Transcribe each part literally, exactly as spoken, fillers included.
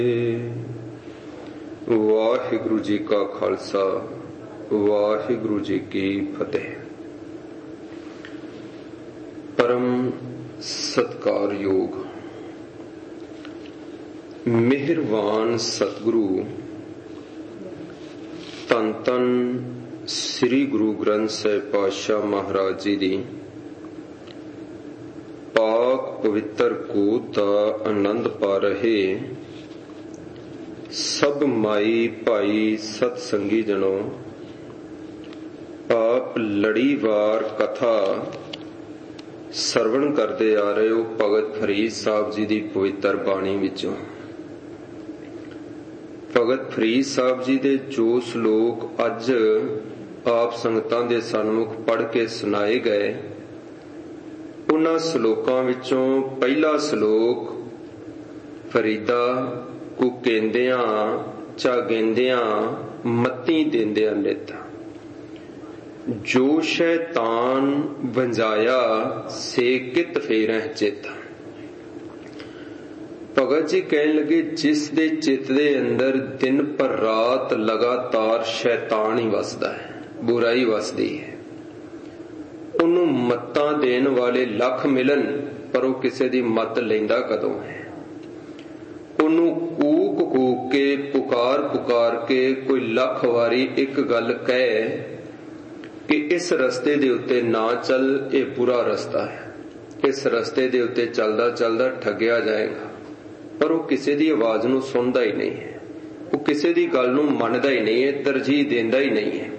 ਵਾਹਿਗੁਰੂ ਜੀ ਕਾ ਖਾਲਸਾ ਵਾਹਿਗੁਰੂ ਜੀ ਕੀ ਫਤਿਹ। ਪਰਮ ਸਤਿਕਾਰਯੋਗ ਮਿਹਰਬਾਨ ਸਤਿਗੁਰੂ ਧੰਨ ਧੰਨ ਸ੍ਰੀ ਗੁਰੂ ਗ੍ਰੰਥ ਸਾਹਿਬ ਪਾਤਸ਼ਾਹ ਮਹਾਰਾਜ ਜੀ ਦੀ ਪਾਕ ਪਵਿੱਤਰ ਗੋਦ ਦਾ ਆਨੰਦ ਪਾ ਰਹੇ ਸਭ ਮਾਈ ਭਾਈ ਸਤ ਸੰਗੀ ਜਨੋ, ਆਪ ਲੜੀਵਾਰ ਕਥਾ ਸਰਵਣ ਕਰਦੇ ਆ ਰਹੇ ਹੋ ਭਗਤ ਫਰੀਦ ਸਾਹਿਬ ਜੀ ਦੀ ਪਵਿੱਤਰ ਬਾਣੀ ਵਿੱਚੋਂ। ਭਗਤ ਫਰੀਦ ਸਾਹਿਬ ਜੀ ਦੇ ਜੋ ਸ਼ਲੋਕ ਅੱਜ ਆਪ ਸੰਗਤਾਂ ਦੇ ਸਨਮੁਖ ਪੜ੍ਹ ਕੇ ਸੁਣਾਏ ਗਏ, ਉਹਨਾਂ ਸ਼ਲੋਕਾਂ ਵਿੱਚੋਂ ਪਹਿਲਾ ਸ਼ਲੋਕ ਫਰੀਦਾ ਕੂ ਕਹਿੰਦਿਆਂ ਚਾ ਗੇਂਦਿਆਂ ਮੱਤੀ ਦਿੰਦਿਆਂ ਨਿਤ, ਜੋ ਸ਼ੈਤਾਨ ਵੰਜਾਇਆ ਸੇ ਕਿਤ ਫੇਰਹਿ ਚਿਤ। ਭਗਤ ਜੀ ਕਹਿਣ ਲੱਗੇ, ਜਿਸ ਦੇ ਚਿੱਤ ਦੇ ਅੰਦਰ ਦਿਨ ਪਰ ਰਾਤ ਲਗਾਤਾਰ ਸ਼ੈਤਾਨ ਹੀ ਵਸਦਾ ਹੈ, ਬੁਰਾਈ ਵਸਦੀ ਹੈ, ਉਹਨੂੰ ਮੱਤਾਂ ਦੇਣ ਵਾਲੇ ਲੱਖ ਮਿਲਣ ਪਰ ਉਹ ਕਿਸੇ ਦੀ ਮੱਤ ਲੈਂਦਾ ਕਦੋਂ ਹੈ। ਉਹਨੂੰ ਕੂਕ ਕੂਕ ਕੇ ਪੁਕਾਰ ਪੁਕਾਰ ਕੇ ਕੋਈ ਲੱਖ ਵਾਰੀ ਇੱਕ ਗੱਲ ਕਹੇ ਕਿ ਇਸ ਰਸਤੇ ਦੇ ਉੱਤੇ ਨਾ ਚੱਲ, ਇਹ ਬੁਰਾ ਰਸਤਾ ਹੈ, ਇਸ ਰਸਤੇ ਦੇ ਉੱਤੇ ਚੱਲਦਾ ਚੱਲਦਾ ਠੱਗਿਆ ਜਾਏਗਾ, ਪਰ ਉਹ ਕਿਸੇ ਦੀ ਆਵਾਜ਼ ਨੂੰ ਸੁਣਦਾ ਹੀ ਨਹੀਂ ਹੈ, ਉਹ ਕਿਸੇ ਦੀ ਗੱਲ ਨੂੰ ਮੰਨਦਾ ਹੀ ਨਹੀਂ ਹੈ, ਤਰਜੀਹ ਦਿੰਦਾ ਹੀ ਨਹੀਂ ਹੈ।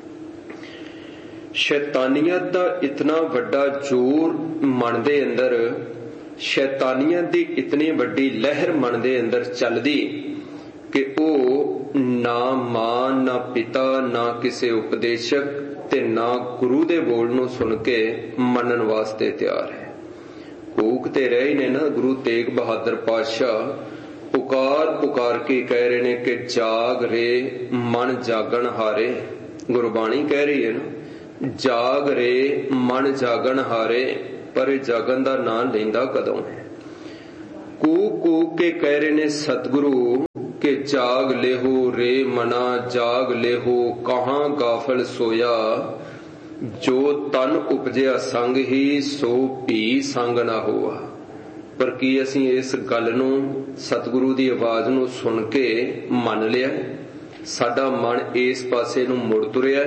ਸ਼ੈਤਾਨੀਅਤ ਦਾ ਇਤਨਾ ਵੱਡਾ ਜ਼ੋਰ ਮਨ ਦੇ ਅੰਦਰ, ਸ਼ੈਤਾਨੀਅਤ ਦੀ ਇਤਨੀ ਵੱਡੀ ਲਹਿਰ ਮਨ ਦੇ ਅੰਦਰ ਚੱਲਦੀ ਕਿ ਉਹ ਨਾ ਮਾਂ ਨਾ ਪਿਤਾ ਨਾ ਕਿਸੇ ਉਪਦੇਸ਼ਕ ਤੇ ਨਾ ਗੁਰੂ ਦੇ ਬੋਲ ਨੂੰ ਸੁਣ ਕੇ ਮੰਨਣ ਵਾਸਤੇ ਤਿਆਰ ਹੈ। ਕੂਕ ਤੇ ਰਹੇ ਹੀ ਨੇ ਨਾ ਗੁਰੂ ਤੇਗ ਬਹਾਦਰ ਪਾਤਸ਼ਾਹ, ਪੁਕਾਰ ਪੁਕਾਰ ਕੇ ਕਹਿ ਰਹੇ ਨੇ ਕਿ ਜਾਗ ਰੇ ਮਨ ਜਾਗਣ ਹਾਰੇ। ਗੁਰਬਾਣੀ ਕਹਿ ਰਹੀ ਹੈ ਨਾ, ਜਾਗ ਰੇ ਮਨ ਜਾਗਣ ਹਾਰੇ, ਪਰ ਇਹ ਜਾਗਣ ਦਾ ਨਾਂ ਲੈਂਦਾ ਕਦੋਂ ਹੈ। ਕੂਕ ਕੂਕ ਕੇ ਕਹਿ ਰਹੇ ਨੇ ਸਤਿਗੁਰੂ ਕਿ ਜਾਗ ਲੇਹੋ ਰੇ ਮਨਾ, ਜਾਗ ਲੇਹੋ ਕਹਾਂ ਗਾਫਲ ਸੋਇਆ, ਜੋ ਤਨ ਉਪਜਿਆ ਸੰਗ ਹੀ ਸੋ ਭੀ ਸੰਗ ਨਾ ਹੋਆ। ਪਰ ਕੀ ਅਸੀਂ ਇਸ ਗੱਲ ਨੂੰ, ਸਤਿਗੁਰੂ ਦੀ ਆਵਾਜ਼ ਨੂੰ ਸੁਣ ਕੇ ਮੰਨ ਲਿਆ? ਸਾਡਾ ਮਨ ਇਸ ਪਾਸੇ ਨੂੰ ਮੁੜ ਤੁਰਿਆ?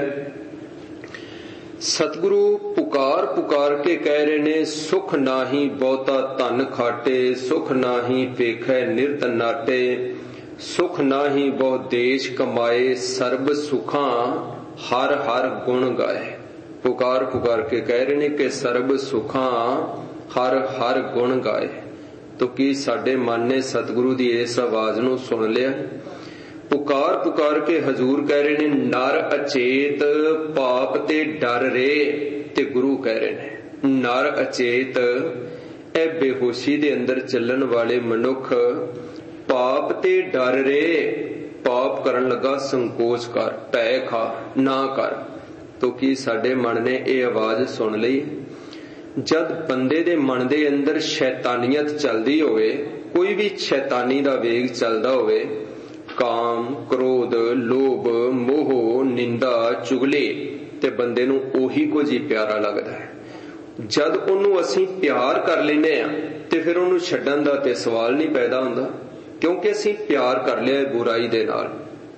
ਸਤਿਗੁਰੂ ਪੁਕਾਰ ਪੁਕਾਰ ਕੇ ਕਹਿ ਰਹੇ ਨੇ, ਸੁਖ ਨਾਹੀ ਬਹੁਤਾ ਧਨ ਖਾਟੇ, ਸੁਖ ਨਾਹੀ ਵੇਖੈ ਨਿਰਤ ਨਾਟੇ, ਸੁਖ ਨਾਹੀ ਬਹੁ ਦੇਸ਼ ਕਮਾਏ, ਸਰਬ ਸੁਖਾਂ ਹਰ ਹਰ ਗੁਣ ਗਾਏ। ਪੁਕਾਰ ਪੁਕਾਰ ਕੇ ਕਹਿ ਰਹੇ ਨੇ ਕਿ ਸਰਬ ਸੁਖਾਂ ਹਰ ਹਰ ਗੁਣ ਗਾਏ। ਤੋ ਕੀ ਸਾਡੇ ਮਨ ਨੇ ਸਤਿਗੁਰੂ ਦੀ ਇਸ ਆਵਾਜ਼ ਨੂੰ ਸੁਣ ਲਿਆ? ਪੁਕਾਰ ਪੁਕਾਰ ਕੇ ਹਜ਼ੂਰ ਕਹਿ ਰਹੇ ਨੇ, ਨਰ ਅਚੇਤ ਪਾਪ ਤੇ ਡਰ ਰੇ। ਤੇ ਗੁਰੂ ਕਹਿ ਰਹੇ ਨੇ ਨਰ ਅਚੇਤ, ਇਹ ਬੇਹੋਸ਼ੀ ਦੇ ਅੰਦਰ ਚੱਲਣ ਵਾਲੇ ਮਨੁੱਖ, ਪਾਪ ਤੇ ਡਰ ਰੇ। ਪਾਪ ਕਰਨ ਲੱਗਾ ਸੰਕੋਚ ਕਰ, ਭੈ ਖਾ, ਨਾ ਕਰ। ਤੋ ਕੀ ਸਾਡੇ ਮਨ ਨੇ ਇਹ ਆਵਾਜ਼ ਸੁਣ ਲਈ? ਜਦ ਬੰਦੇ ਦੇ ਮਨ ਦੇ ਅੰਦਰ ਸ਼ੈਤਾਨੀਅਤ ਚੱਲਦੀ ਹੋਵੇ, ਕੋਈ ਵੀ ਸ਼ੈਤਾਨੀ ਦਾ ਵੇਗ ਚੱਲਦਾ ਹੋਵੇ, ਕਾਮ ਕ੍ਰੋਧ ਲੋਭ ਮੋਹ ਨਿੰਦਾ ਚੁਗਲੀ, ਤੇ ਬੰਦੇ ਨੂੰ ਉਹੀ ਕੁਝ ਹੀ ਪਿਆਰਾ ਲੱਗਦਾ ਹੈ। ਜਦ ਉਹਨੂੰ ਅਸੀਂ ਪਿਆਰ ਕਰ ਲੈਂਦੇ ਆ ਤੇ ਫਿਰ ਉਹਨੂੰ ਛੱਡਣ ਦਾ ਤੇ ਸਵਾਲ ਨਹੀਂ ਪੈਦਾ ਹੁੰਦਾ, ਕਿਉਂਕਿ ਅਸੀਂ ਪਿਆਰ ਕਰ ਲਿਆ ਬੁਰਾਈ ਦੇ ਨਾਲ।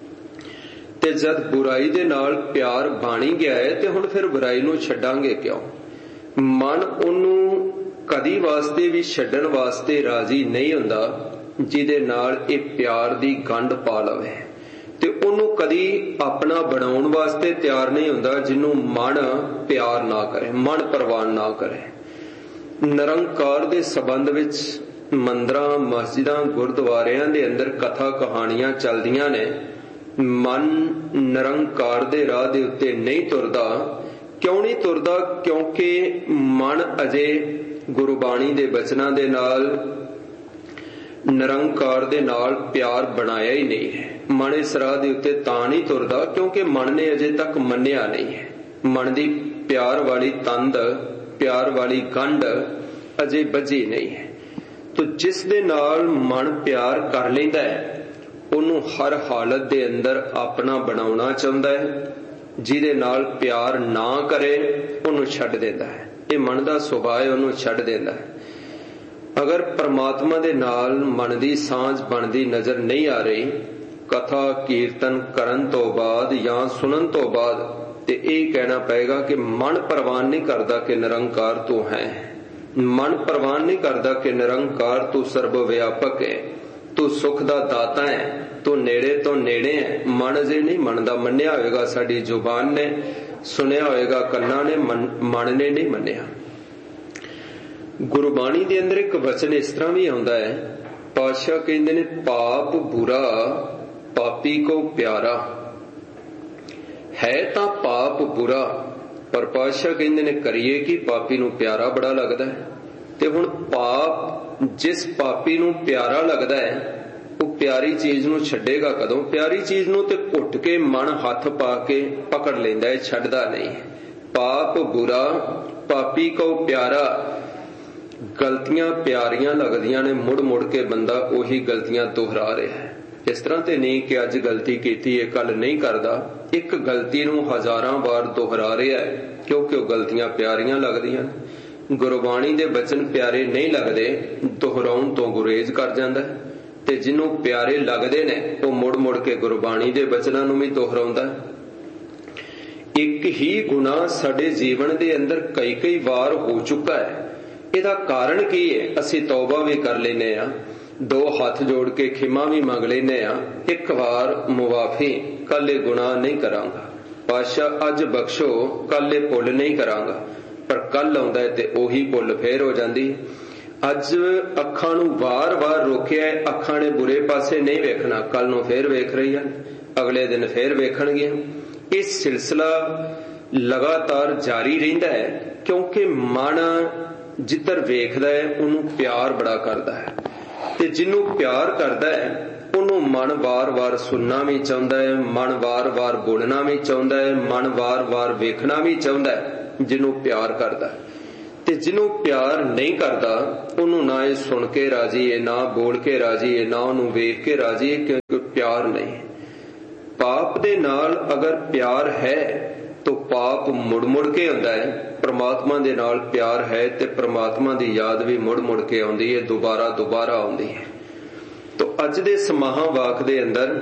ਤੇ ਜਦ ਬੁਰਾਈ ਦੇ ਨਾਲ ਪਿਆਰ ਬਾਣੀ ਗਿਆ ਹੈ ਤੇ ਹੁਣ ਫਿਰ ਬੁਰਾਈ ਨੂੰ ਛੱਡਾਂਗੇ ਕਿਉਂ? ਮਨ ਉਹਨੂੰ ਕਦੀ ਵਾਸਤੇ ਵੀ ਛੱਡਣ ਵਾਸਤੇ ਰਾਜ਼ੀ ਨਹੀਂ ਹੁੰਦਾ ਜਿਹਦੇ ਨਾਲ ਇਹ ਪਿਆਰ ਦੀ ਗੰਢ ਪਾ ਲਵੇ, ਤੇ ਉਹਨੂੰ ਕਦੀ ਆਪਣਾ ਬਣਾਉਣ ਵਾਸਤੇ ਤਿਆਰ ਨਹੀਂ ਹੁੰਦਾ ਜਿਹਨੂੰ ਮਨ ਪਿਆਰ ਨਾ ਕਰੇ, ਮਨ ਪ੍ਰਵਾਨ ਨਾ ਕਰੇ। ਨਿਰੰਕਾਰ ਦੇ ਸੰਬੰਧ ਵਿੱਚ ਮੰਦਰਾਂ ਮਸਜਿਦਾਂ ਗੁਰਦੁਆਰਿਆਂ ਦੇ ਅੰਦਰ ਕਥਾ ਕਹਾਣੀਆਂ ਚੱਲਦੀਆਂ ਨੇ। ਮਨ ਨਿਰੰਕਾਰ ਦੇ ਰਾਹ ਦੇ ਉੱਤੇ ਨਹੀਂ ਤੁਰਦਾ। ਕਿਉਂ ਨਹੀਂ ਤੁਰਦਾ? ਕਿਉਂਕਿ ਮਨ ਅਜੇ ਗੁਰਬਾਣੀ ਦੇ ਬਚਨਾਂ ਦੇ ਨਾਲ, ਨਿਰੰਕਾਰ ਦੇ ਨਾਲ ਪਿਆਰ ਬਣਾਇਆ ਹੀ ਨਹੀਂ ਹੈ। ਮਨ ਇਸ ਰਾਹ ਦੇ ਉੱਤੇ ਤਾਂ ਨਹੀਂ ਤੁਰਦਾ ਕਿਉਂਕਿ ਮਨ ਨੇ ਅਜੇ ਤੱਕ ਮੰਨਿਆ ਨਹੀਂ ਹੈ। ਮਨ ਦੀ ਪਿਆਰ ਵਾਲੀ ਤੰਦ, ਪਿਆਰ ਵਾਲੀ ਗੰਢ ਅਜੇ ਬੱਝੀ ਨਹੀਂ ਹੈ। ਤੋ ਜਿਸ ਦੇ ਨਾਲ ਮਨ ਪਿਆਰ ਕਰ ਲੈਂਦਾ ਹੈ ਉਹਨੂੰ ਹਰ ਹਾਲਤ ਦੇ ਅੰਦਰ ਆਪਣਾ ਬਣਾਉਣਾ ਚਾਹੁੰਦਾ ਹੈ। ਜਿਹਦੇ ਨਾਲ ਪਿਆਰ ਨਾ ਕਰੇ ਉਹਨੂੰ ਛੱਡ ਦਿੰਦਾ ਹੈ। ਇਹ ਮਨ ਦਾ ਸੁਭਾਅ ਹੈ, ਉਹਨੂੰ ਛੱਡ ਦਿੰਦਾ ਹੈ। ਅਗਰ ਪ੍ਰਮਾਤਮਾ ਦੇ ਨਾਲ ਮਨ ਦੀ ਸਾਂਝ ਬਣਦੀ ਨਜ਼ਰ ਨਹੀਂ ਆ ਰਹੀ, ਕਥਾ ਕੀਰਤਨ ਕਰਨ ਤੋਂ ਬਾਅਦ ਜਾਂ ਸੁਣਨ ਤੋਂ ਬਾਅਦ, ਤੇ ਇਹ ਕਹਿਣਾ ਪਏਗਾ ਕਿ ਮਨ ਪ੍ਰਵਾਨ ਨਹੀਂ ਕਰਦਾ ਕਿ ਨਿਰੰਕਾਰ ਤੂੰ ਹੈ। ਮਨ ਪ੍ਰਵਾਨ ਨਹੀਂ ਕਰਦਾ ਕਿ ਨਿਰੰਕਾਰ ਤੂੰ ਸਰਬ ਵਿਆਪਕ ਹੈ, ਤੂੰ ਸੁਖ ਦਾ ਦਾਤਾ ਹੈ, ਤੂੰ ਨੇੜੇ ਤੋਂ ਨੇੜੇ ਹੈ। ਮਨ ਅਜੇ ਨਹੀਂ ਮੰਨਦਾ। ਮੰਨਿਆ ਹੋਏਗਾ ਸਾਡੀ ਜ਼ੁਬਾਨ ਨੇ, ਸੁਣਿਆ ਹੋਏਗਾ ਕੰਨਾਂ ਨੇ, ਮਨ ਨੇ ਨਹੀਂ ਮੰਨਿਆ। ਗੁਰਬਾਣੀ ਦੇ ਅੰਦਰ ਇੱਕ ਵਚਨ ਇਸ ਤਰ੍ਹਾਂ ਵੀ ਆਉਂਦਾ ਹੈ, ਪਾਤਸ਼ਾਹ ਕਹਿੰਦੇ ਨੇ ਪਾਪ ਬੁਰਾ ਪਾਪੀ ਕੋ ਪਿਆਰਾ। ਹੈ ਤਾਂ ਪਾਪ ਬੁਰਾ, ਪਰ ਪਾਤਸ਼ਾਹ ਕਹਿੰਦੇ ਨੇ ਕਰੀਏ ਕਿ ਪਾਪੀ ਨੂੰ ਪਿਆਰਾ ਬੜਾ ਲੱਗਦਾ ਹੈ। ਤੇ ਹੁਣ ਪਾਪ ਜਿਸ ਪਾਪੀ ਨੂੰ ਪਿਆਰਾ ਲੱਗਦਾ ਹੈ ਉਹ ਪਿਆਰੀ ਚੀਜ਼ ਨੂੰ ਛੱਡੇਗਾ ਕਦੋਂ? ਪਿਆਰੀ ਚੀਜ਼ ਨੂੰ ਤੇ ਘੁੱਟ ਕੇ ਮਨ ਹੱਥ ਪਾ ਕੇ ਪਕੜ ਲੈਂਦਾ ਹੈ, ਛੱਡਦਾ ਨਹੀਂ। ਪਾਪ ਬੁਰਾ ਪਾਪੀ ਕੋ ਪਿਆਰਾ। ਗਲਤੀਆਂ ਪਿਆਰੀਆਂ ਲੱਗਦੀਆਂ ਨੇ, ਮੁੜ ਮੁੜ ਕੇ ਬੰਦਾ ਉਹੀ ਗਲਤੀਆਂ ਦੁਹਰਾ ਰਿਹਾ ਹੈ। ਇਸ ਤਰ੍ਹਾਂ ਤੇ ਨਹੀਂ ਕਿ ਅੱਜ ਗਲਤੀ ਕੀਤੀ ਹੈ ਕੱਲ ਨਹੀਂ ਕਰਦਾ। ਇੱਕ ਗਲਤੀ ਨੂੰ ਹਜ਼ਾਰਾਂ ਵਾਰ ਦੁਹਰਾ ਰਿਹਾ ਹੈ ਕਿਉਂਕਿ ਉਹ ਗਲਤੀਆਂ ਪਿਆਰੀਆਂ ਲੱਗਦੀਆਂ ਨੇ। ਗੁਰਬਾਣੀ ਦੇ ਬਚਨ ਪਿਆਰੇ ਨਹੀਂ ਲੱਗਦੇ, ਦੁਹਰਾਉਣ ਤੋਂ ਗੁਰੇਜ਼ ਕਰ ਜਾਂਦਾ ਹੈ। ਤੇ ਜਿਹਨੂੰ ਪਿਆਰੇ ਲੱਗਦੇ ਨੇ ਉਹ ਮੁੜ ਮੁੜ ਕੇ ਗੁਰਬਾਣੀ ਦੇ ਬਚਨਾਂ ਨੂੰ ਵੀ ਦੁਹਰਾਉਂਦਾ ਹੈ। ਇੱਕ ਹੀ ਗੁਨਾਹ ਸਾਡੇ ਜੀਵਨ ਦੇ ਅੰਦਰ ਕਈ ਕਈ ਵਾਰ ਹੋ ਚੁੱਕਾ ਹੈ। ਇਹਦਾ ਕਾਰਨ ਕੀ ਹੈ? ਅਸੀਂ ਤੌਬਾ ਵੀ ਕਰ ਲੈਨੇ ਆ, ਦੋ ਹੱਥ ਜੋੜ ਕੇ ਖਿਮਾ ਵੀ ਮੰਗ ਲੈਨੇ ਆ, ਇੱਕ ਵਾਰ ਮੁਆਫੀ, ਕੱਲ ਇਹ ਗੁਨਾਹ ਨਹੀਂ ਕਰਾਂਗਾ, ਪਾਤਸ਼ਾਹ ਅੱਜ ਬਖਸ਼ੋ, ਕੱਲ ਇਹ ਭੁੱਲ ਨਹੀਂ ਕਰਾਂਗਾ। ਪਰ ਕੱਲ ਆਉਂਦਾ ਹੈ ਤੇ ਉਹੀ ਭੁੱਲ ਫੇਰ ਹੋ ਜਾਂਦੀ। ਅੱਜ ਅੱਖਾਂ ਨੂੰ ਵਾਰ-ਵਾਰ ਰੋਕਿਆ, ਅੱਖਾਂ ਨੇ ਬੁਰੇ ਪਾਸੇ ਨਹੀਂ ਵੇਖਣਾ, ਕੱਲ ਨੂੰ ਫੇਰ ਵੇਖ ਰਹੀਆਂ, ਅਗਲੇ ਦਿਨ ਫੇਰ ਵੇਖਣਗੀਆਂ। ਇਹ ਸਿਲਸਿਲਾ ਲਗਾਤਾਰ ਜਾਰੀ ਰਹਿੰਦਾ ਹੈ ਕਿਉਂਕਿ ਮਨ ਜਿੱਧਰ ਵੇਖਦਾ ਹੈ ਉਹਨੂੰ ਪਿਆਰ ਬੜਾ ਕਰਦਾ ਹੈ, ਤੇ ਜਿਹਨੂੰ ਪਿਆਰ ਕਰਦਾ ਹੈ ਉਹਨੂੰ ਮਨ ਵਾਰ-ਵਾਰ ਸੁਣਨਾ ਵੀ ਚਾਹੁੰਦਾ ਹੈ, ਮਨ ਵਾਰ-ਵਾਰ ਬੋਲਣਾ ਵੀ ਚਾਹੁੰਦਾ ਹੈ, ਮਨ ਵਾਰ-ਵਾਰ ਵੇਖਣਾ ਵੀ ਚਾਹੁੰਦਾ ਹੈ। ਜਿਹਨੂੰ ਪਿਆਰ ਕਰਦਾ, ਤੇ ਜਿਹਨੂੰ ਪਿਆਰ ਨਹੀਂ ਕਰਦਾ ਉਹਨੂੰ ਨਾ ਇਹ ਸੁਣ ਕੇ ਰਾਜੀ ਹੈ, ਨਾ ਬੋਲ ਕੇ ਰਾਜੀ ਹੈ, ਨਾ ਉਹਨੂੰ ਵੇਖ ਕੇ ਰਾਜੀ ਹੈ, ਕਿਉਂਕਿ ਪਿਆਰ ਨਹੀਂ। ਪਾਪ ਦੇ ਨਾਲ ਅਗਰ ਪਿਆਰ ਹੈ ਤਾਂ ਪਾਪ ਮੁੜ ਮੁੜ ਕੇ ਹੁੰਦਾ ਹੈ। ਪ੍ਰਮਾਤਮਾ ਦੇ ਨਾਲ ਪਿਆਰ ਹੈ ਤੇ ਪ੍ਰਮਾਤਮਾ ਦੀ ਯਾਦ ਵੀ ਮੁੜ ਮੁੜ ਕੇ ਆਉਂਦੀ ਹੈ, ਦੁਬਾਰਾ ਦੁਬਾਰਾ ਆਉਂਦੀ ਹੈ। ਤੋ ਅੱਜ ਦੇ ਸਮਾਹਾ ਵਾਕ ਦੇ ਅੰਦਰ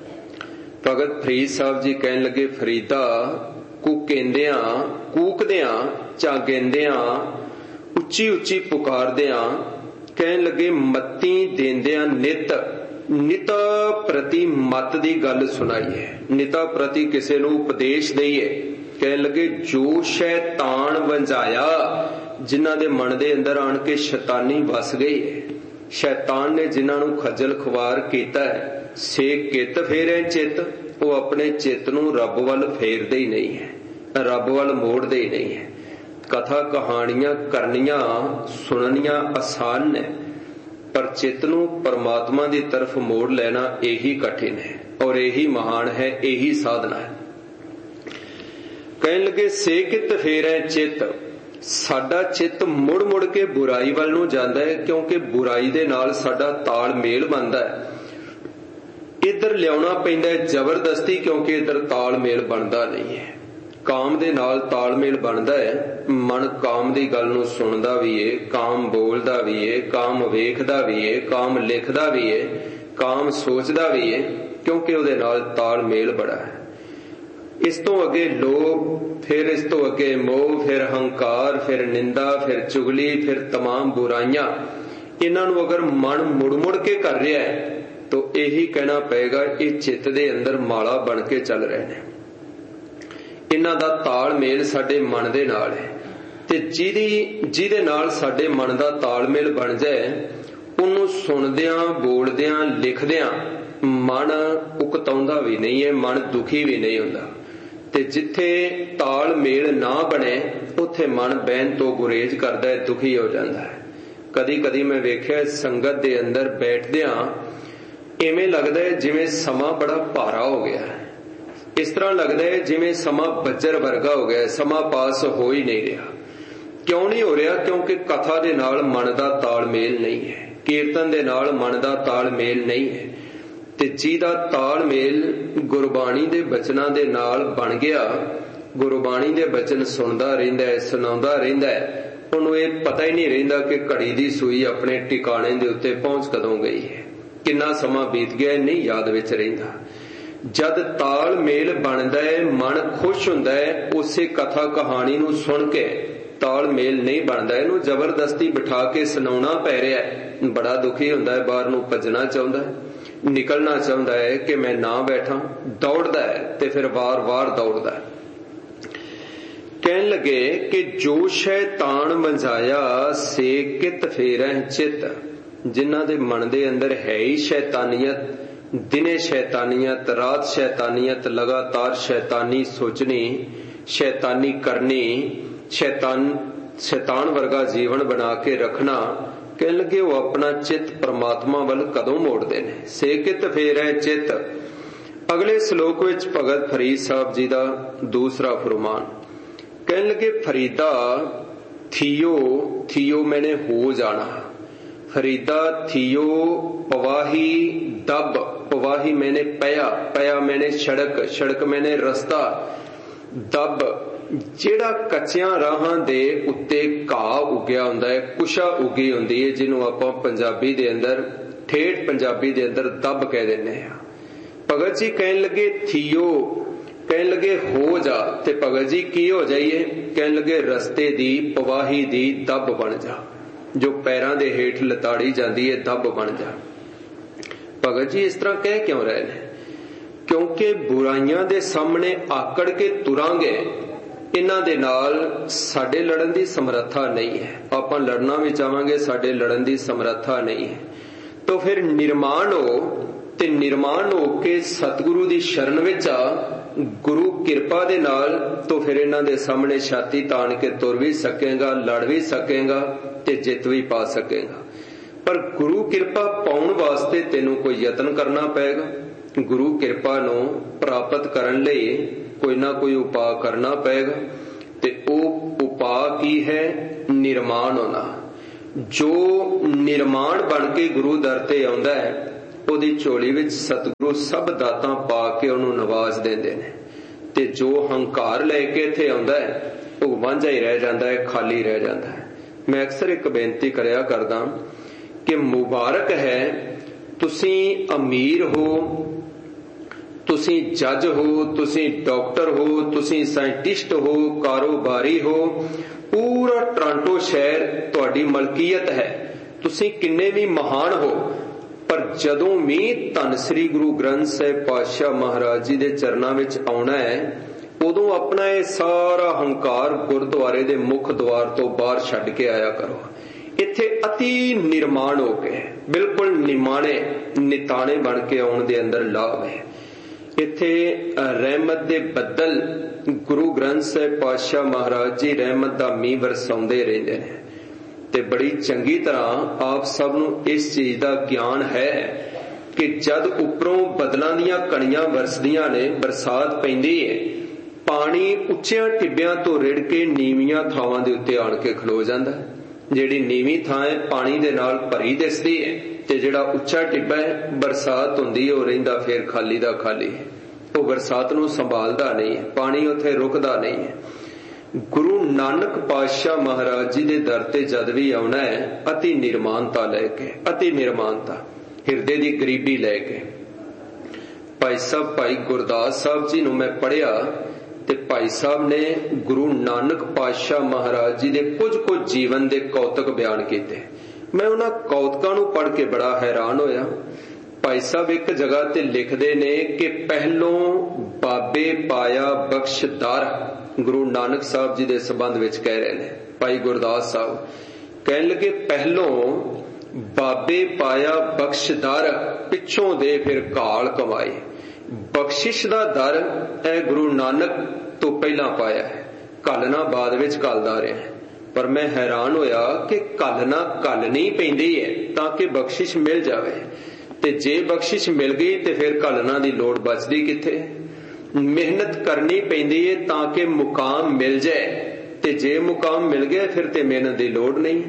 ਭਗਤ ਫਰੀਦ ਸਾਹਿਬ ਜੀ ਕਹਿਣ ਲੱਗੇ, ਫਰੀਦਾ ਕੂਕੇਂਦਿਆਂ ਕੂਕਦਿਆਂ ਝਾਗੇਂਦਿਆਂ ਉੱਚੀ ਉੱਚੀ ਪੁਕਾਰਦਿਆਂ ਕਹਿਣ ਲੱਗੇ, ਮੱਤੀ ਦੇਂਦਿਆਂ ਨਿਤ ਨਿਤਾ ਪ੍ਰਤੀ ਮਤ ਦੀ ਗੱਲ ਸੁਣਾਈਏ, ਨਿਤਾ ਪ੍ਰਤੀ ਕਿਸੇ ਨੂੰ ਉਪਦੇਸ਼ ਦਈਏ। ਕਹਿਣ ਲੱਗੇ, ਜੋ ਸ਼ੈਤਾਨ ਵੰਝਾਇਆ, ਜਿਨ੍ਹਾਂ ਦੇ ਮਨ ਦੇ ਅੰਦਰ ਆਣ ਕੇ ਸ਼ੈਤਾਨੀ ਵਸ ਗਈ ਹੈ, ਸ਼ੈਤਾਨ ਨੇ ਜਿਨ੍ਹਾਂ ਨੂੰ ਖੱਜਲ ਖੁਆਰ ਕੀਤਾ ਹੈ, ਸੇ ਕਿਤ ਫੇਰੇ ਚਿੱਤ, ਉਹ ਆਪਣੇ ਚਿੱਤ ਨੂੰ ਰੱਬ ਵੱਲ ਫੇਰਦੇ ਹੀ ਨਹੀਂ ਹੈ, ਰੱਬ ਵੱਲ ਮੋੜਦੇ ਹੀ ਨਹੀਂ ਹੈ। ਕਥਾ ਕਹਾਣੀਆਂ ਕਰਨੀਆਂ ਸੁਣਨੀਆਂ ਆਸਾਨ ਨੇ, ਪਰ ਚਿੱਤ ਨੂੰ ਪਰਮਾਤਮਾ ਦੀ ਤਰਫ ਮੋੜ ਲੈਣਾ ਇਹੀ ਕਠਿਨ ਹੈ ਔਰ ਇਹੀ ਮਹਾਨ ਹੈ, ਇਹੀ ਸਾਧਨਾ ਹੈ। ਕਹਿਣ ਲੱਗੇ, ਸੇ ਕਿਤ ਫੇਰੈ ਚਿੱਤ, ਸਾਡਾ ਚਿੱਤ ਮੁੜ ਮੁੜ ਕੇ ਬੁਰਾਈ ਵੱਲ ਨੂੰ ਜਾਂਦਾ ਹੈ ਕਿਉਂਕਿ ਬੁਰਾਈ ਦੇ ਨਾਲ ਸਾਡਾ ਤਾਲਮੇਲ ਬਣਦਾ ਹੈ। ਇੱਧਰ ਲਿਆਉਣਾ ਪੈਂਦਾ ਹੈ ਜ਼ਬਰਦਸਤੀ ਕਿਉਂਕਿ ਇੱਧਰ ਤਾਲਮੇਲ ਬਣਦਾ ਨਹੀਂ ਹੈ। ਕਾਮ ਦੇ ਨਾਲ ਤਾਲਮੇਲ ਬਣਦਾ ਹੈ, ਮਨ ਕਾਮ ਦੀ ਗੱਲ ਨੂੰ ਸੁਣਦਾ ਵੀ ਏ, ਕਾਮ ਬੋਲਦਾ ਵੀ ਏ, ਕਾਮ ਵੇਖਦਾ ਵੀ ਏ, ਕਾਮ ਲਿਖਦਾ ਵੀ ਏ, ਕਾਮ ਸੋਚਦਾ ਵੀ ਏ, ਕਿਉਂਕਿ ਉਹਦੇ ਨਾਲ ਤਾਲਮੇਲ ਬੜਾ ਹੈ। ਇਸ ਤੋਂ ਅੱਗੇ ਲੋਭ, ਫਿਰ ਇਸ ਤੋਂ ਅੱਗੇ ਮੋਹ, ਫਿਰ ਹੰਕਾਰ, ਫਿਰ ਨਿੰਦਾ, ਫਿਰ ਚੁਗਲੀ, ਫਿਰ तमाम ਬੁਰਾਈਆਂ। ਇਹਨਾਂ ਨੂੰ ਅਗਰ ਮਨ ਮੁੜ ਮੁੜ ਕੇ ਕਰ ਰਿਹਾ ਹੈ ਤਾਂ ਇਹੀ ਕਹਿਣਾ ਪਏਗਾ ਇਹ ਚਿੱਤ ਦੇ ਅੰਦਰ ਮਾਲਾ ਬਣ ਕੇ ਚੱਲ ਰਹੇ ਨੇ। ਇਹਨਾਂ ਦਾ ਤਾਲਮੇਲ ਸਾਡੇ ਮਨ ਦੇ ਨਾਲ ਹੈ, ਤੇ ਜਿਹਦੀ ਜਿਹਦੇ ਨਾਲ ਸਾਡੇ ਮਨ ਦਾ ਤਾਲਮੇਲ ਬਣ ਜਾਏ ਉਹਨੂੰ ਸੁਣਦਿਆਂ, ਬੋਲਦਿਆਂ, ਲਿਖਦਿਆਂ ਮਨ ਉਕਤਾਉਂਦਾ ਵੀ ਨਹੀਂ ਹੈ, ਮਨ ਦੁਖੀ ਵੀ ਨਹੀਂ ਹੁੰਦਾ। ਤੇ ਜਿੱਥੇ ਤਾਲਮੇਲ ਨਾ ਬਣੇ ਉੱਥੇ ਮਨ ਬਹਿਣ ਤੋਂ ਗੁਰੇਜ਼ ਕਰਦਾ ਹੈ, ਦੁਖੀ ਹੋ ਜਾਂਦਾ ਹੈ। ਕਦੀ ਕਦੀ ਮੈਂ ਵੇਖਿਆ ਸੰਗਤ ਦੇ ਅੰਦਰ ਬੈਠਦਿਆਂ ਇਵੇਂ ਲੱਗਦਾ ਹੈ ਜਿਵੇਂ ਸਮਾਂ ਬੜਾ ਭਾਰਾ ਹੋ ਗਿਆ ਹੈ, ਇਸ ਤਰ੍ਹਾਂ ਲੱਗਦਾ ਹੈ ਜਿਵੇਂ ਸਮਾਂ ਬੱਜਰ ਵਰਗਾ ਹੋ ਗਿਆ, ਸਮਾਂ ਪਾਸ ਹੋ ਹੀ ਨਹੀਂ ਰਿਹਾ। ਕਿਉਂ ਨਹੀਂ ਹੋ ਰਿਹਾ? ਕਿਉਂਕਿ ਕਥਾ ਦੇ ਨਾਲ ਮਨ ਦਾ ਤਾਲਮੇਲ ਨਹੀਂ ਹੈ। ਕੀਰਤਨ ਦੇ ਨਾਲ ਮਨ ਦਾ ਤਾਲਮੇਲ ਨਹੀਂ ਹੈ। ਤੇ ਜਿਹਦਾ ਤਾਲਮੇਲ ਗੁਰਬਾਣੀ ਦੇ ਬਚਨਾਂ ਦੇ ਨਾਲ ਬਣ ਗਿਆ, ਗੁਰਬਾਣੀ ਦੇ ਬਚਨ ਸੁਣਦਾ ਰਹਿੰਦਾ ਹੈ, ਸੁਣਾਉਂਦਾ ਰਹਿੰਦਾ ਹੈ, ਉਹਨੂੰ ਇਹ ਪਤਾ ਹੀ ਨਹੀਂ ਰਹਿੰਦਾ ਕਿ ਘੜੀ ਦੀ ਸੂਈ ਆਪਣੇ ਟਿਕਾਣੇ ਦੇ ਉੱਤੇ ਪਹੁੰਚ ਕਦੋਂ ਗਈ ਹੈ, ਕਿੰਨਾ ਸਮਾਂ ਬੀਤ ਗਿਆ, ਨਹੀਂ ਯਾਦ ਵਿੱਚ ਰਹਿੰਦਾ। ਜਦ ਤਾਲਮੇਲ ਬਣਦਾ ਹੈ, ਮਨ ਖੁਸ਼ ਹੁੰਦਾ ਹੈ। ਉਸੇ ਕਥਾ ਕਹਾਣੀ ਨੂੰ ਸੁਣ ਕੇ ਤਾਲਮੇਲ ਨਹੀਂ ਬਣਦਾ, ਇਹਨੂੰ ਜ਼ਬਰਦਸਤੀ ਬਿਠਾ ਕੇ ਸੁਣਾਉਣਾ ਪੈ ਰਿਹਾ ਹੈ, ਬੜਾ ਦੁਖੀ ਹੁੰਦਾ ਹੈ, ਬਾਹਰ ਨੂੰ ਭੱਜਣਾ ਚਾਹੁੰਦਾ ਹੈ, ਨਿਕਲਣਾ ਚਾਹੁੰਦਾ ਹੈ ਕਿ ਮੈਂ ਨਾ ਬੈਠਾਂ, ਦੌੜਦਾ ਹੈ ਤੇ ਫਿਰ ਵਾਰ-ਵਾਰ ਦੌੜਦਾ ਹੈ। ਕਹਿਣ ਲੱਗੇ ਕਿ ਜੋ ਸ਼ੈਤਾਨ ਮੰਝਾਇਆ ਸੇ ਕਿਤ ਫੇਰਹਿ ਚਿੱਤ, ਜਿਨ੍ਹਾਂ ਦੇ ਮਨ ਦੇ ਅੰਦਰ ਹੈ ਹੀ ਸ਼ੈਤਾਨੀਅਤ, ਦਿਨੇ ਸ਼ੈਤਾਨੀਅਤ, ਰਾਤ ਸ਼ੈਤਾਨੀਅਤ, ਲਗਾਤਾਰ ਸ਼ੈਤਾਨੀ ਸੋਚਣੀ, ਸ਼ੈਤਾਨੀ ਕਰਨੀ, ਸ਼ੈਤਾਨ ਸ਼ੈਤਾਨ ਵਰਗਾ ਜੀਵਨ ਬਣਾ ਕੇ ਰੱਖਣਾ, ਕਹਿਣ ਲੱਗੇ ਉਹ ਆਪਣਾ ਚਿੱਤ ਪ੍ਰਮਾਤਮਾ ਵੱਲ ਕਦੋਂ ਮੋੜਦੇ ਨੇ। ਸੇ ਕਿਤ ਫੇਰਹਿ ਚਿੱਤ। ਅਗਲੇ ਸ਼ਲੋਕ ਵਿੱਚ ਭਗਤ ਫਰੀਦ ਸਾਹਿਬ ਜੀ ਦਾ ਦੂਸਰਾ ਫਰਮਾਨ, ਕਹਿਣ ਲੱਗੇ ਫਰੀਦਾ ਥੀਓ ਥੀਓ ਮੈਨੇ ਹੋ ਜਾਣਾ, ਫਰੀਦਾ ਥੀਓ ਪਵਾਹੀ ਦਬ, ਪਵਾਹੀ ਮੈਨੇ ਪਿਆ, ਪਿਆ ਮੈਨੇ ਸੜਕ, ਸੜਕ ਮੈਨੇ ਰਸਤਾ, ਦਬ ਜਿਹੜਾ ਕੱਚਿਆਂ ਰਾਹਾਂ ਦੇ ਉੱਤੇ ਘਾਹ ਉੱਗਿਆ ਹੁੰਦਾ ਹੈ, ਕੁਸ਼ਾ ਉੱਗੀ ਹੁੰਦੀ ਹੈ, ਜਿਹਨੂੰ ਆਪਾਂ ਪੰਜਾਬੀ ਦੇ ਅੰਦਰ, ਠੇਠ ਪੰਜਾਬੀ ਦੇ ਅੰਦਰ ਦੱਬ ਕਹਿ ਦਿੰਦੇ ਹਾਂ। ਭਗਤ ਜੀ ਕਹਿਣ ਲੱਗੇ ਥੀਓ, ਕਹਿਣ ਲੱਗੇ ਹੋ ਜਾ, ਤੇ ਭਗਤ ਜੀ ਕੀ ਹੋ ਜਾਈਏ, ਕਹਿਣ ਲੱਗੇ ਰਸਤੇ ਦੀ ਪਵਾਹੀ ਦੀ ਦੱਬ ਬਣ ਜਾ, ਜੋ ਪੈਰਾਂ ਦੇ ਹੇਠ ਲਤਾੜੀ ਜਾਂਦੀ ਹੈ, ਦੱਬ ਬਣ ਜਾ। ਭਗਤ ਜੀ ਇਸ ਤਰ੍ਹਾਂ ਕਹਿ ਕਿਉਂ ਰਹੇ ਨੇ? ਕਿਉਂਕਿ ਬੁਰਾਈਆਂ ਦੇ ਸਾਹਮਣੇ ਆਕੜ ਕੇ ਤੁਰਾਂਗੇ, ਇਹਨਾਂ ਦੇ ਨਾਲ ਸਾਡੇ ਲੜਨ ਦੀ ਸਮਰੱਥਾ ਨਹੀਂ ਹੈ। ਆਪਾਂ ਲੜਨਾ ਵੀ ਚਾਹਾਂਗੇ, ਸਾਡੇ ਲੜਨ ਦੀ ਸਮਰੱਥਾ ਨਹੀਂ ਹੈ। ਤਾਂ ਫਿਰ ਨਿਰਮਾਣ ਹੋ, ਤੇ ਨਿਰਮਾਣ ਹੋ ਕੇ ਸਤਿਗੁਰੂ ਦੀ ਸ਼ਰਨ ਵਿੱਚ ਆ, ਗੁਰੂ ਕਿਰਪਾ ਦੇ ਨਾਲ, ਤਾਂ ਫਿਰ ਇਹਨਾਂ ਦੇ ਸਾਹਮਣੇ ਛਾਤੀ ਤਾਣ ਕੇ ਤੁਰ ਵੀ ਸਕੇਗਾ, ਲੜ ਵੀ ਸਕੇਗਾ ਤੇ ਜਿੱਤ ਵੀ ਪਾ ਸਕੇਗਾ। ਪਰ ਗੁਰੂ ਕਿਰਪਾ ਪਾਉਣ ਵਾਸਤੇ ਤੈਨੂੰ ਕੋਈ ਯਤਨ ਕਰਨਾ ਪਏਗਾ। ਗੁਰੂ ਕਿਰਪਾ ਨੂੰ ਪ੍ਰਾਪਤ ਕਰਨ ਲਈ ਕੋਈ ਨਾ ਕੋਈ ਉਪਾਅ ਕਰਨਾ ਪਏਗਾ, ਤੇ ਉਹ ਉਪਾਅ ਕੀ ਹੈ? ਨਿਰਮਾਣ ਹੋਣਾ। ਜੋ ਨਿਰਮਾਣ ਬਣ ਕੇ ਗੁਰੂ ਦਰ ਤੇ ਆਉਂਦਾ ਹੈ, ਉਹਦੀ ਝੋਲੀ ਵਿੱਚ ਸਤਿਗੁਰੂ ਸਭ ਦਾਤਾਂ ਪਾ ਕੇ ਉਹਨੂੰ ਨਵਾਜ਼ ਦਿੰਦੇ ਨੇ, ਤੇ ਜੋ ਹੰਕਾਰ ਲੈ ਕੇ ਇੱਥੇ ਆਉਂਦਾ ਹੈ ਉਹ ਵਾਂਝਾ ਹੀ ਰਹਿ ਜਾਂਦਾ ਹੈ, ਖਾਲੀ ਰਹਿ ਜਾਂਦਾ ਹੈ। ਮੈਂ ਅਕਸਰ ਇੱਕ ਬੇਨਤੀ ਕਰਿਆ ਕਰਦਾ ਕਿ ਮੁਬਾਰਕ ਹੈ ਤੁਸੀਂ ਅਮੀਰ ਹੋ, ਤੁਸੀਂ ਜੱਜ ਹੋ, ਤੁਸੀਂ ਡਾਕਟਰ ਹੋ, ਤੁਸੀਂ ਸਾਇੰਟਿਸਟ ਹੋ, ਕਾਰੋਬਾਰੀ ਹੋ, ਪੂਰਾ ਟੋਰਾਂਟੋ ਸ਼ਹਿਰ ਤੁਹਾਡੀ ਮਲਕੀਅਤ ਹੈ, ਤੁਸੀਂ ਕਿੰਨੇ ਵੀ ਮਹਾਨ ਹੋ, ਪਰ ਜਦੋਂ ਵੀ ਧੰਨ ਸ੍ਰੀ ਗੁਰੂ ਗ੍ਰੰਥ ਸਾਹਿਬ ਪਾਤਸ਼ਾਹ ਮਹਾਰਾਜ ਜੀ ਦੇ ਚਰਨਾਂ ਵਿੱਚ ਆਉਣਾ ਹੈ, ਉਦੋਂ ਆਪਣਾ ਇਹ ਸਾਰਾ ਹੰਕਾਰ ਗੁਰਦੁਆਰੇ ਦੇ ਮੁੱਖ ਦੁਆਰ ਤੋਂ ਬਾਹਰ ਛੱਡ ਕੇ ਆਇਆ ਕਰੋ। ਇੱਥੇ ਅਤੀ ਨਿਰਮਾਣ ਹੋ ਕੇ, ਬਿਲਕੁਲ ਨਿਮਾਣੇ ਨਿਤਾਣੇ ਬਣ ਕੇ ਆਉਣ ਦੇ ਅੰਦਰ ਲਾਭ ਹੈ। ਇੱਥੇ ਰਹਿਮਤ ਦੇ ਬੱਦਲ ਗੁਰੂ ਗ੍ਰੰਥ ਸਾਹਿਬ ਪਾਤਸ਼ਾਹ ਮਹਾਰਾਜ ਜੀ ਰਹਿਮਤ ਦਾ ਮੀਂਹ ਵਰਸਾਉਂਦੇ ਰਹਿੰਦੇ ਨੇ, ਤੇ ਬੜੀ ਚੰਗੀ ਤਰ੍ਹਾਂ ਆਪ ਸਭ ਨੂੰ ਇਸ ਚੀਜ਼ ਦਾ ਗਿਆਨ ਹੈ ਕਿ ਜਦ ਉੱਪਰੋਂ ਬਦਲਾਂ ਦੀਆਂ ਕਣੀਆਂ ਵਰਸਦੀਆਂ ਨੇ, ਬਰਸਾਤ ਪੈਂਦੀ ਹੈ, ਪਾਣੀ ਉੱਚਿਆਂ ਟਿੱਬਿਆਂ ਤੋਂ ਰਿੜ ਕੇ ਨੀਵੀਆਂ ਥਾਵਾਂ ਦੇ ਉੱਤੇ ਆਣ ਕੇ ਖਲੋ ਜਾਂਦਾ। ਜਿਹੜੀ ਨੀਵੀਂ ਥਾਂ ਹੈ ਪਾਣੀ ਦੇ ਨਾਲ ਭਰੀ ਦਿਸਦੀ ਹੈ, ਤੇ ਜਿਹੜਾ ਉੱਚਾ ਟਿੱਬਾ ਹੈ ਬਰਸਾਤ ਹੁੰਦੀ ਹੈ ਉਹ ਰਹਿੰਦਾ ਫਿਰ ਖਾਲੀ ਦਾ ਖਾਲੀ ਹੈ, ਉਹ ਬਰਸਾਤ ਨੂੰ ਸੰਭਾਲਦਾ ਨਹੀਂ ਹੈ, ਪਾਣੀ ਉੱਥੇ ਰੁਕਦਾ ਨਹੀਂ ਹੈ। ਗੁਰੂ ਨਾਨਕ ਪਾਤਸ਼ਾਹ ਮਹਾਰਾਜ ਜੀ ਦੇ ਦਰ ਤੇ ਜਦ ਵੀ ਆਉਣਾ ਹੈ, ਅਤੀ ਨਿਰਮਾਨਤਾ ਲੈ ਕੇ, ਅਤੀ ਨਿਰਮਾਨਤਾ, ਹਿਰਦੇ ਦੀ ਗਰੀਬੀ ਲੈ ਕੇ। ਭਾਈ ਸਾਹਿਬ ਭਾਈ ਗੁਰਦਾਸ ਸਾਹਿਬ ਜੀ ਨੂੰ ਮੈਂ ਪੜ੍ਹਿਆ, ਤੇ ਭਾਈ ਸਾਹਿਬ ਨੇ ਗੁਰੂ ਨਾਨਕ ਪਾਤਸ਼ਾਹ ਮਹਾਰਾਜ ਜੀ ਦੇ ਕੁਝ ਕੁਝ ਜੀਵਨ ਦੇ ਕੌਤਕ ਬਿਆਨ ਕੀਤੇ। ਮੈਂ ਉਹਨਾਂ ਕੌਤਕਾਂ ਨੂੰ ਪੜ੍ਹ ਕੇ ਬੜਾ ਹੈਰਾਨ ਹੋਇਆ। ਭਾਈ ਸਾਹਿਬ ਇੱਕ ਜਗ੍ਹਾ ਤੇ ਲਿਖਦੇ ਨੇ ਕਿ ਪਹਿਲੋਂ ਬਾਬੇ ਪਾਇਆ ਬਖਸ਼ਦਾਰ, ਗੁਰੂ ਨਾਨਕ ਸਾਹਿਬ ਜੀ ਦੇ ਸੰਬੰਧ ਵਿੱਚ ਕਹਿ ਰਹੇ ਨੇ। ਭਾਈ ਗੁਰਦਾਸ ਸਾਹਿਬ ਕਹਿਣ ਲੱਗੇ ਪਹਿਲੋਂ ਬਾਬੇ ਪਾਇਆ ਬਖਸ਼ਦਾਰ, ਪਿੱਛੋਂ ਦੇ ਫਿਰ ਕਾਲ ਕਮਾਏ। ਬਖਸ਼ਿਸ਼ ਦਾ ਦਰ ਇਹ ਗੁਰੂ ਨਾਨਕ ਤੋਂ ਪਹਿਲਾਂ ਪਾਇਆ ਹੈ, ਘੱਲਣਾ ਬਾਅਦ ਵਿੱਚ ਘੱਲਦਾ ਰਿਹਾ। ਪਰ ਮੈਂ ਹੈਰਾਨ ਹੋਇਆ ਕਿ ਘੱਲਣਾ ਘੱਲਣੀ ਪੈਂਦੀ ਹੈ ਤਾਂ ਕਿ ਬਖਸ਼ਿਸ਼ ਮਿਲ ਜਾਵੇ, ਤੇ ਜੇ ਬਖਸ਼ਿਸ਼ ਮਿਲ ਗਈ ਤੇ ਫਿਰ ਘੱਲਣਾ ਦੀ ਲੋੜ ਬਚਦੀ ਕਿੱਥੇ? ਮਿਹਨਤ ਕਰਨੀ ਪੈਂਦੀ ਹੈ ਤਾਂ ਕਿ ਮੁਕਾਮ ਮਿਲ ਜਾਏ, ਤੇ ਜੇ ਮੁਕਾਮ ਮਿਲ ਗਿਆ ਫਿਰ ਤੇ ਮਿਹਨਤ ਦੀ ਲੋੜ ਨਹੀਂ।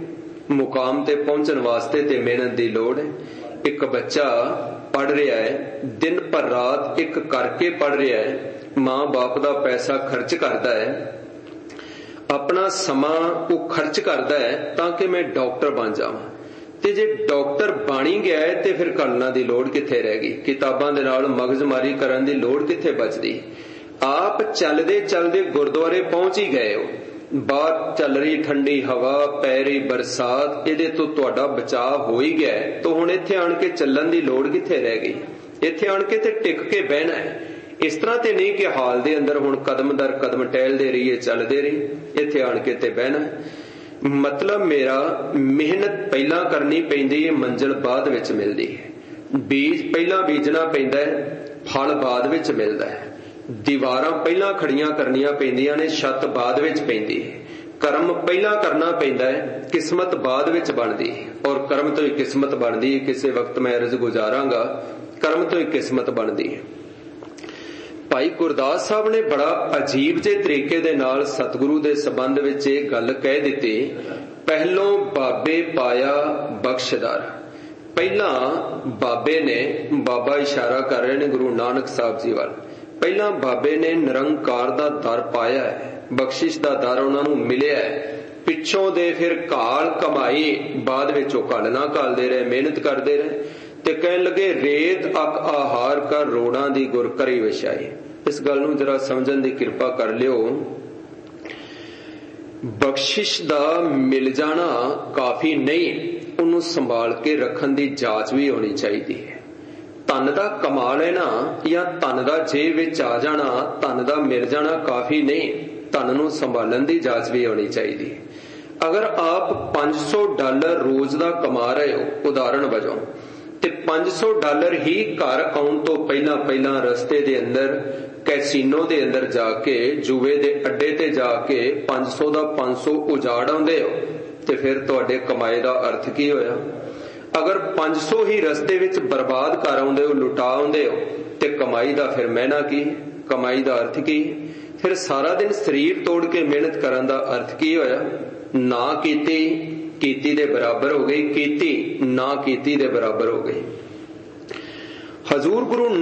ਮੁਕਾਮ ਤੇ ਪਹੁੰਚਣ ਵਾਸਤੇ ਤੇ ਮਿਹਨਤ ਦੀ ਲੋੜ ਹੈ। ਇੱਕ ਬੱਚਾ ਪੜ੍ਹ ਰਿਹਾ ਹੈ, ਦਿਨ ਭਰ ਰਾਤ ਇੱਕ ਕਰਕੇ ਪੜ੍ਹ ਰਿਹਾ ਹੈ, ਮਾਂ ਬਾਪ ਦਾ ਪੈਸਾ ਖਰਚ ਕਰਦਾ ਹੈ, ਆਪਣਾ ਸਮਾਂ ਉਹ ਖਰਚ ਕਰਦਾ ਹੈ ਤਾਂ ਕਿ ਮੈਂ ਡਾਕਟਰ ਬਣ ਜਾਵਾਂ। ਤੇ ਜੇ ਡਾਕਟਰ ਬਣੀ ਗਿਆ ਹੈ ਤੇ ਫਿਰ ਕਲਨਾਂ ਦੀ ਲੋੜ ਕਿੱਥੇ ਰਹਿ ਗਈ? ਕਿਤਾਬਾਂ ਦੇ ਨਾਲ ਮਗਜ਼ਮਾਰੀ ਕਰਨ ਦੀ ਲੋੜ ਕਿੱਥੇ ਬਚਦੀ? ਆਪ ਚੱਲਦੇ ਚੱਲਦੇ ਗੁਰਦੁਆਰੇ ਪਹੁੰਚ ਹੀ ਗਏ ਹੋ, ਬਾਹਰ ਚੱਲ ਰਹੀ ਠੰਡੀ ਹਵਾ, ਪੈ ਰਹੀ ਬਰਸਾਤ, ਇਹਦੇ ਤੋਂ ਤੁਹਾਡਾ ਬਚਾਅ ਹੋ ਹੀ ਗਿਆ ਹੈ। ਤਾਂ ਹੁਣ ਇੱਥੇ ਆਣ ਕੇ ਚੱਲਣ ਦੀ ਲੋੜ ਕਿੱਥੇ ਰਹਿ ਗਈ? ਇੱਥੇ ਆਣ ਕੇ ਤੇ ਟਿਕ ਕੇ ਬਹਿਣਾ ਹੈ। ਇਸ ਤਰ੍ਹਾਂ ਤੇ ਨਹੀਂ ਕਿ ਹਾਲ ਦੇ ਅੰਦਰ ਹੁਣ ਕਦਮ ਦਰ ਕਦਮ ਟਹਿਲਦੇ ਰਹੀਏ, ਚੱਲਦੇ ਰਹੀ। ਇੱਥੇ ਆਣ ਕੇ ਤੇ ਬਹਿਣਾ ਹੈ। ਮਤਲਬ ਮੇਰਾ ਮਿਹਨਤ ਪਹਿਲਾਂ ਕਰਨੀ ਪੈਂਦੀ ਹੈ, ਮੰਜ਼ਿਲ ਬਾਅਦ ਵਿੱਚ ਮਿਲਦੀ ਹੈ। ਬੀਜ ਪਹਿਲਾਂ ਬੀਜਣਾ ਪੈਂਦਾ ਹੈ, ਫਲ ਬਾਅਦ ਵਿੱਚ ਮਿਲਦਾ ਹੈ। ਦੀਵਾਰਾਂ ਪਹਿਲਾਂ ਖੜੀਆਂ ਕਰਨੀਆਂ ਪੈਂਦੀਆਂ ਨੇ, ਛੱਤ ਬਾਅਦ ਵਿੱਚ ਪੈਂਦੀ ਹੈ। ਕਰਮ ਪਹਿਲਾਂ ਕਰਨਾ ਪੈਂਦਾ ਹੈ, ਕਿਸਮਤ ਬਾਅਦ ਵਿੱਚ ਬਣਦੀ ਹੈ। ਔਰ ਕਰਮ ਤੋਂ ਹੀ ਕਿਸਮਤ ਬਣਦੀ ਹੈ। ਕਿਸੇ ਵਕਤ ਮੈਂ ਅਰਜ਼ ਗੁਜ਼ਾਰਾਂਗਾ, ਕਰਮ ਤੋਂ ਹੀ ਕਿਸਮਤ ਬਣਦੀ ਹੈ। ਭਾਈ ਗੁਰਦਾਸ ਸਾਹਿਬ ਨੇ ਬੜਾ ਅਜੀਬ ਜਿਹੇ ਤਰੀਕੇ ਦੇ ਨਾਲ ਸਤਿਗੁਰੂ ਦੇ ਸੰਬੰਧ ਵਿੱਚ ਇਹ ਗੱਲ ਕਹਿ ਦਿੱਤੀ, ਪਹਿਲੋਂ ਬਾਬੇ ਪਾਇਆ ਬਖਸ਼ਦਾਰ। ਪਹਿਲਾਂ ਬਾਬੇ ਨੇ, ਬਾਬਾ ਇਸ਼ਾਰਾ ਕਰ ਰਹੇ ਨੇ ਗੁਰੂ ਨਾਨਕ ਸਾਹਿਬ ਜੀ ਵੱਲ, ਪਹਿਲਾਂ ਬਾਬੇ ਨੇ ਨਿਰੰਕਾਰ ਦਾ ਦਰ ਪਾਇਆ ਹੈ, ਬਖਸ਼ਿਸ਼ ਦਾ ਦਰ ਉਹਨਾਂ ਨੂੰ ਮਿਲਿਆ ਹੈ। ਪਿੱਛੋਂ ਦੇ ਫਿਰ ਘਾਲ ਕਮਾਈ, ਬਾਅਦ ਵਿੱਚ ਉਹ ਘਾਲਣਾ ਘਾਲਦੇ ਰਹੇ, ਮਿਹਨਤ ਕਰਦੇ ਰਹੇ ਤੇ ਕਹਿਣ ਲੱਗੇ ਰੇਤ ਅਕ ਆਹਾਰ ਕਰ ਰੋੜਾਂ ਦੀ ਗੁਰ ਕਰੀ ਵਿਛਾਈ। ਇਸ ਗੱਲ ਨੂੰ ਜਰਾ ਸਮਝਣ ਦੀ ਕਿਰਪਾ ਕਰ ਲਿਓ। ਬਖਸ਼ਿਸ਼ ਦਾ ਮਿਲ ਜਾਣਾ ਕਾਫੀ ਨਹੀਂ, ਉਹਨੂੰ ਸੰਭਾਲ ਕੇ ਰੱਖਣ ਦੀ ਜਾਂਚ ਵੀ ਹੋਣੀ ਚਾਹੀਦੀ ਹੈ। ਧਨ ਦਾ ਕਮਾ ਲੈਣਾ ਜਾਂ ਧਨ ਦਾ ਜੇਬ ਵਿੱਚ ਆ ਜਾਣਾ, ਧਨ ਦਾ ਮਿਲ ਜਾਣਾ ਕਾਫੀ ਨਹੀਂ, ਧਨ ਨੂੰ ਸੰਭਾਲਣ ਦੀ ਜਾਂਚ ਵੀ ਹੋਣੀ ਚਾਹੀਦੀ ਹੈ। ਅਗਰ ਆਪ ਪੰਜ ਸੌ ਡਾਲਰ ਰੋਜ਼ ਦਾ ਕਮਾ ਰਹੇ ਹੋ ਉਦਾਹਰਣ ਵਜੋਂ, ਤੇ ਪੰਜ ਸੌ ਡਾਲਰ ਹੀ ਘਰ ਆਉਣ ਤੋਂ ਪਹਿਲਾਂ ਪਹਿਲਾਂ ਰਸਤੇ ਦੇ ਅੰਦਰ ਕੈਸੀਨੋ ਦੇ ਅੰਦਰ ਜਾ ਕੇ, ਜੂਏ ਦੇ ਅੱਡੇ ਤੇ ਜਾ ਕੇ ਪੰਜ ਸੌ ਦਾ ਪੰਜ ਸੌ ਉਜਾੜ ਆਉਂਦੇ ਹੋ, ਤੇ ਫਿਰ ਤੁਹਾਡੇ ਕਮਾਏ ਦਾ ਅਰਥ ਕੀ ਹੋਇਆ? ਅਗਰ ਪੰਜ ਸੌ ਹੀ ਰਸਤੇ ਵਿੱਚ ਬਰਬਾਦ ਕਰ ਆਉਂਦੇ ਹੋ, ਲੁਟਾ ਆਉਂਦੇ ਹੋ, ਤੇ ਕਮਾਈ ਦਾ ਫਿਰ ਮਹਿਨਾ ਕੀ? ਕਮਾਈ ਦਾ ਅਰਥ ਕੀ? ਫਿਰ ਸਾਰਾ ਦਿਨ ਸਰੀਰ ਤੋੜ ਕੇ ਮਿਹਨਤ ਕਰਨ ਦਾ ਅਰਥ ਕੀ ਹੋਇਆ? ਨਾ ਕੀਤੀ ਕੀਤੀ ਦੇ ਬਰਾਬਰ ਹੋ ਗਈ, ਕੀਤੀ ਨਾ ਕੀਤੀ ਦੇ ਬਰਾਬਰ ਹੋ ਗਈ। ਹਜ਼ੂਰ ਗੁਰੂ